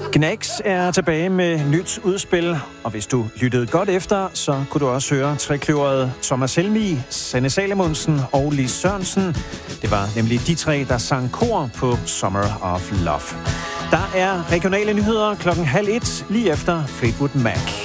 Gnags er tilbage med nyt udspil, og hvis du lyttede godt efter, så kunne du også høre trekløveret Thomas Helmig, Sanne Salomonsen og Lis Sørensen. Det var nemlig de tre, der sang kor på Summer of Love. Der er regionale nyheder 12:30 lige efter Fleetwood Mac.